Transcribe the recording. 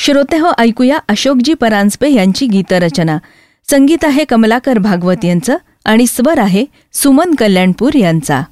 श्रोते हो, ऐकूया अशोकजी परांजपे यांची गीतरचना. संगीत आहे कमलाकर भागवत यांचं आणि स्वर आहे सुमन कल्याणपूर यांचा.